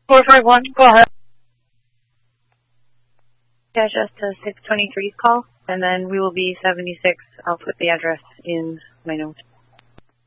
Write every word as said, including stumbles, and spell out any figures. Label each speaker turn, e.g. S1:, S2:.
S1: four five one, go ahead. Dash us to six twenty-three's call, and then we will be seventy-six. I'll put the address in my notes.